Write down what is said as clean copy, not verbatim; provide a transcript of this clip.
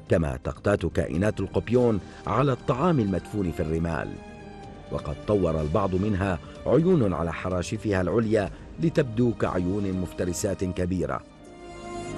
كما تقتات كائنات القبيون على الطعام المدفون في الرمال. وقد طور البعض منها عيون على حراشفها العليا لتبدو كعيون مفترسات كبيرة،